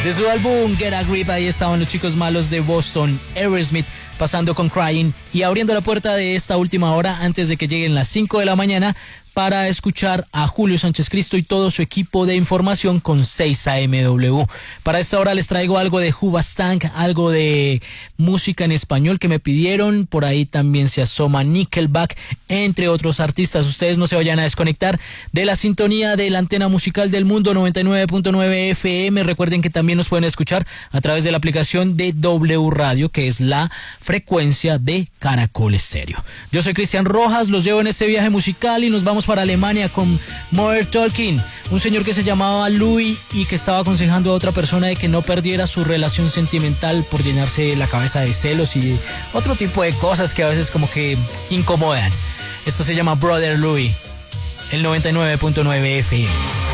De su álbum Get a Grip, ahí estaban los chicos malos de Boston, Aerosmith, pasando con Crying y abriendo la puerta de esta última hora antes de que lleguen las 5 de la mañana para escuchar a Julio Sánchez Cristo y todo su equipo de información con 6 AMW. Para esta hora les traigo algo de Hoobastank, algo de música en español que me pidieron, por ahí también se asoma Nickelback, entre otros artistas. Ustedes no se vayan a desconectar de la sintonía de la antena musical del mundo 99.9 FM. Recuerden que también nos pueden escuchar a través de la aplicación de W Radio, que es la frecuencia de Caracol Estéreo. Yo soy Cristian Rojas, los llevo en este viaje musical y nos vamos para Alemania con Modern Talking, un señor que se llamaba Louis y que estaba aconsejando a otra persona de que no perdiera su relación sentimental por llenarse la cabeza de celos y otro tipo de cosas que a veces como que incomodan. Esto se llama Brother Louis, el 99.9 FM.